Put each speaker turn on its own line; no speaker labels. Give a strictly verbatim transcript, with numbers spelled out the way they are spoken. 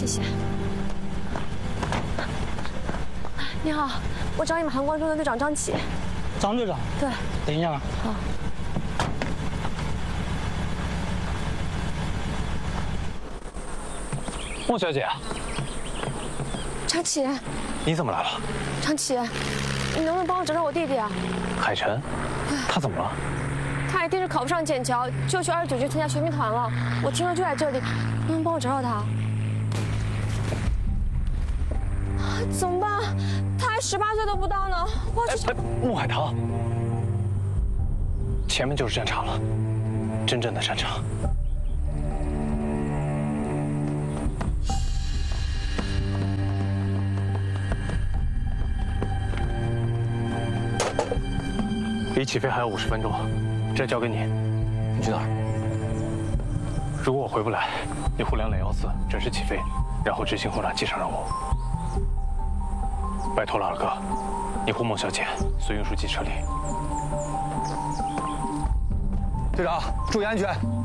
谢谢。你好，我找你们韩光中的队长张琪。
张队长。
对。
等一下。
好。
莫小姐。
张琪。
你怎么来了？
张琪，你能不能帮我找找我弟弟啊？
海晨。他怎么了？
他一定是考不上剑桥，就去二十九军参加学兵团了。我听说就在这里，能不能帮我找找他？怎么办？他还十八岁都不到呢！我要去。
哎，穆海棠，前面就是战场了，真正的战场。离起飞还有五十分钟。 这交给你，
你去哪儿？
如果我回不来，你护两两幺四，准时起飞，然后执行轰炸机上任务。拜托了，二哥，你护孟小姐随运输机撤离。
队长，注意安全。